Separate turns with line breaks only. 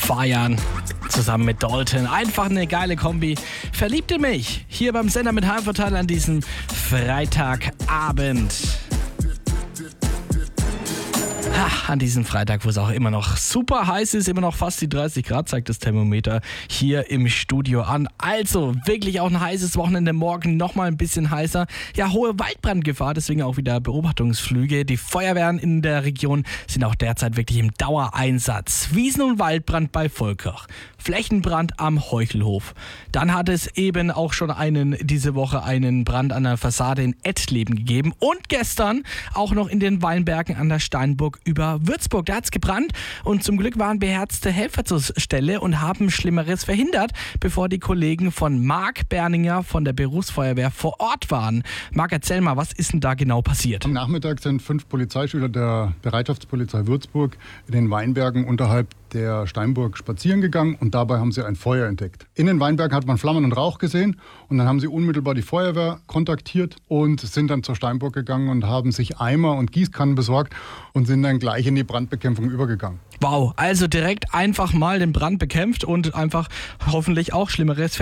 Fajan zusammen mit Dalton. Einfach eine geile Kombi. Verliebt in mich. Hier beim Sender mit Heimvorteil an diesem Freitagabend. An diesem Freitag, wo es auch immer noch super heiß ist, immer noch fast die 30 Grad, zeigt das Thermometer hier im Studio an. Also wirklich auch ein heißes Wochenende, morgen nochmal ein bisschen heißer. Ja, hohe Waldbrandgefahr, deswegen auch wieder Beobachtungsflüge. Die Feuerwehren in der Region sind auch derzeit wirklich im Dauereinsatz. Wiesen- und Waldbrand bei Volkach. Flächenbrand am Heuchelhof. Dann hat es eben auch schon diese Woche einen Brand an der Fassade in Ettleben gegeben. Und gestern auch noch in den Weinbergen an der Steinburg über Würzburg. Da hat es gebrannt und zum Glück waren beherzte Helfer zur Stelle und haben Schlimmeres verhindert, bevor die Kollegen von Marc Berninger von der Berufsfeuerwehr vor Ort waren. Marc, erzähl mal, was ist denn da genau passiert?
Am Nachmittag sind 5 Polizeischüler der Bereitschaftspolizei Würzburg in den Weinbergen unterhalb der Steinburg spazieren gegangen und dabei haben sie ein Feuer entdeckt. In den Weinbergen hat man Flammen und Rauch gesehen und dann haben sie unmittelbar die Feuerwehr kontaktiert und sind dann zur Steinburg gegangen und haben sich Eimer und Gießkannen besorgt und sind dann gleich in die Brandbekämpfung übergegangen.
Wow, also direkt einfach mal den Brand bekämpft und einfach hoffentlich auch Schlimmeres